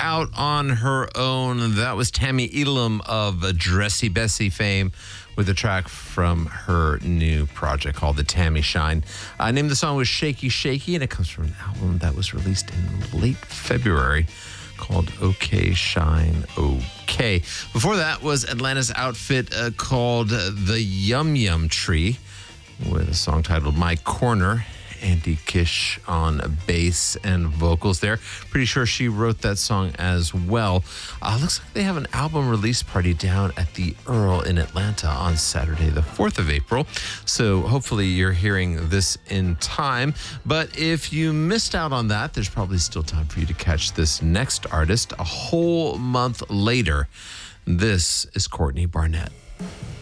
out on her own. That was Tammy Elam of Dressy Bessie fame with a track from her new project called The Tammy Shine. Name of the song was Shaky Shaky, and it comes from an album that was released in late February called OK Shine OK. Before that was Atlanta's outfit called The Yum Yum Tree with a song titled My Corner. Andy Kish on bass and vocals there. Pretty sure she wrote that song as well. Looks like they have an album release party down at the Earl in Atlanta on Saturday, the 4th of April. So hopefully you're hearing this in time. But if you missed out on that, there's probably still time for you to catch this next artist a whole month later. This is Courtney Barnett.